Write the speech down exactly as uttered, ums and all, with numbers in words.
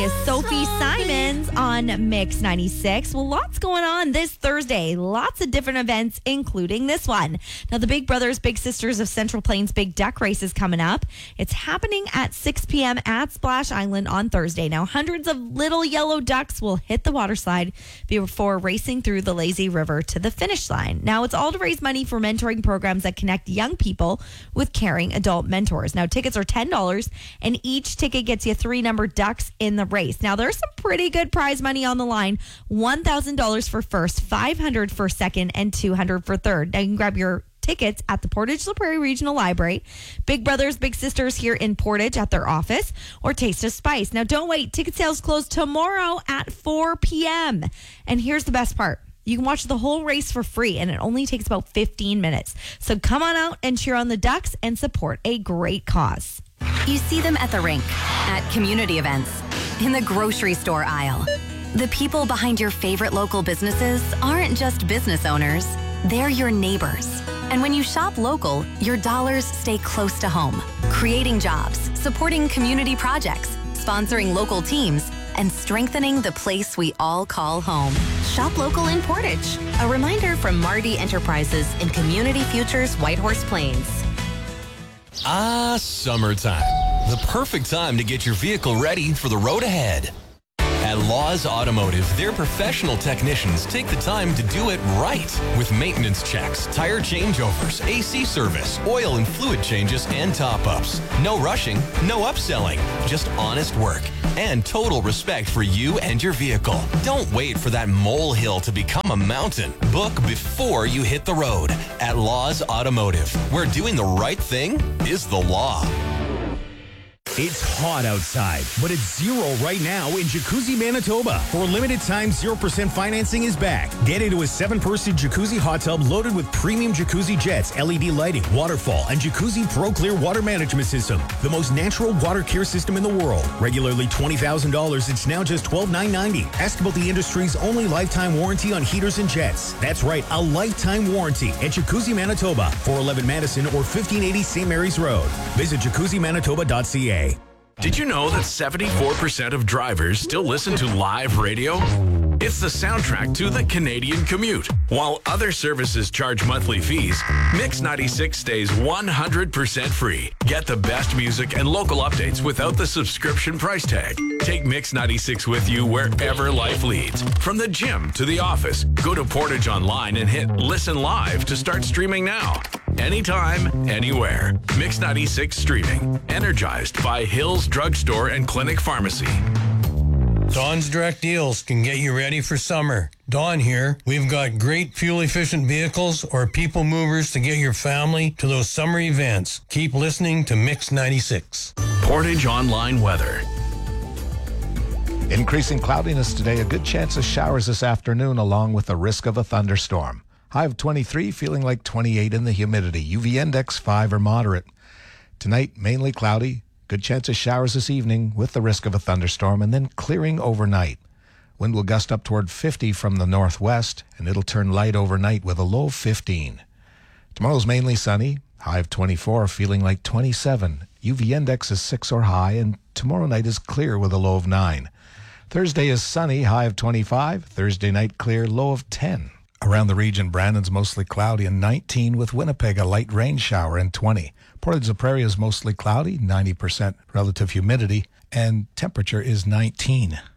is Sophie Simons on Mix ninety-six. Well, lots going on this Thursday. Lots of different events, including this one. Now, the Big Brothers Big Sisters of Central Plains Big Duck Race is coming up. It's happening at six p.m. at Splash Island on Thursday. Now, hundreds of little yellow ducks will hit the water slide before racing through the lazy river to the finish line. Now, it's all to raise money for mentoring programs that connect young people with caring adult mentors. Now, tickets are ten dollars, and each ticket gets you three numbered ducks in the race. Now, there's some pretty good prize money on the line. one thousand dollars for first, five hundred dollars for second, and two hundred dollars for third. Now, you can grab your tickets at the Portage La Prairie Regional Library, Big Brothers Big Sisters here in Portage at their office, or Taste of Spice. Now, don't wait. Ticket sales close tomorrow at four p.m. And here's the best part. You can watch the whole race for free, and it only takes about fifteen minutes. So come on out and cheer on the Ducks and support a great cause. You see them at the rink, at community events, in the grocery store aisle. The people behind your favorite local businesses aren't just business owners, they're your neighbors. And when you shop local, your dollars stay close to home, creating jobs, supporting community projects, sponsoring local teams, and strengthening the place we all call home. Shop local in Portage. A reminder from Marty Enterprises in Community Futures Whitehorse Plains. Ah, summertime. The perfect time to get your vehicle ready for the road ahead. At Laws Automotive, their professional technicians take the time to do it right with maintenance checks, tire changeovers, A C service, oil and fluid changes, and top-ups. No rushing, no upselling, just honest work and total respect for you and your vehicle. Don't wait for that molehill to become a mountain. Book before you hit the road at Laws Automotive, where doing the right thing is the law. It's hot outside, but it's zero right now in Jacuzzi, Manitoba. For a limited time, zero percent financing is back. Get into a seven-person jacuzzi hot tub loaded with premium jacuzzi jets, L E D lighting, waterfall, and Jacuzzi Pro Clear water management system. The most natural water care system in the world. Regularly twenty thousand dollars, it's now just twelve thousand nine hundred ninety dollars. Ask about the industry's only lifetime warranty on heaters and jets. That's right, a lifetime warranty at Jacuzzi, Manitoba, four eleven Madison or fifteen eighty Saint Mary's Road. Visit jacuzzi manitoba dot c a. Did you know that seventy-four percent of drivers still listen to live radio? It's the soundtrack to the Canadian commute. While other services charge monthly fees, Mix ninety-six stays one hundred percent free. Get the best music and local updates without the subscription price tag. Take Mix ninety-six with you wherever life leads. From the gym to the office, go to Portage Online and hit Listen Live to start streaming now. Anytime, anywhere. Mix ninety-six streaming. Energized by Hills Drugstore and Clinic Pharmacy. Dawn's Direct Deals can get you ready for summer. Dawn here. We've got great fuel-efficient vehicles or people movers to get your family to those summer events. Keep listening to Mix ninety-six. Portage Online weather. Increasing cloudiness today. A good chance of showers this afternoon along with the risk of a thunderstorm. High of twenty-three, feeling like twenty-eight in the humidity. U V index five or moderate. Tonight, mainly cloudy. Good chance of showers this evening with the risk of a thunderstorm, and then clearing overnight. Wind will gust up toward fifty from the northwest, and it'll turn light overnight with a low of fifteen. Tomorrow's mainly sunny. High of twenty-four, feeling like twenty-seven. U V index is six or high, and tomorrow night is clear with a low of nine. Thursday is sunny. High of twenty-five. Thursday night clear, low of ten. Around the region, Brandon's mostly cloudy and nineteen, with Winnipeg a light rain shower and twenty. Portage La Prairie is mostly cloudy, ninety percent relative humidity, and temperature is nineteen.